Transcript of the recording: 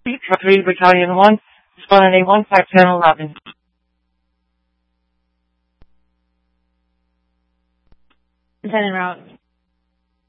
3 Battalion 1, responding to 15111. Lieutenant Route